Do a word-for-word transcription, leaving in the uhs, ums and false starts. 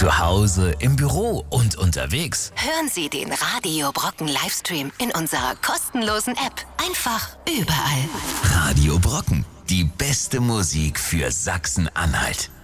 Zu Hause, im Büro und unterwegs. Hören Sie den Radio Brocken Livestream in unserer kostenlosen App. Einfach überall. Radio Brocken, die beste Musik für Sachsen-Anhalt.